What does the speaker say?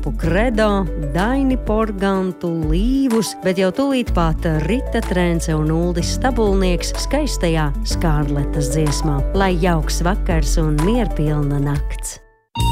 grupu Kredo, Daini Porgantu, Līvus, bet jau tūlīt pat Rita Trence un Uldis Stabulnieks skaistajā Skārletas dziesmā. Lai jauks vakars un mierpilna nakts!